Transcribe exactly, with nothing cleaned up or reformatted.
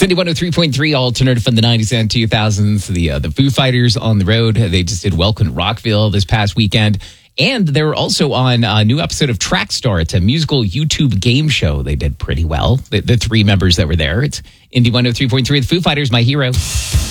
Cindy one oh three point three alternative from the nineties and two thousands. The uh, the Foo Fighters on the road. They just did Welcome to Rockville this past weekend. And they were also on a new episode of Trackstar. It's a musical YouTube game show. They did pretty well. The, the three members that were there. It's Indy one oh three point three, the Foo Fighters, my hero.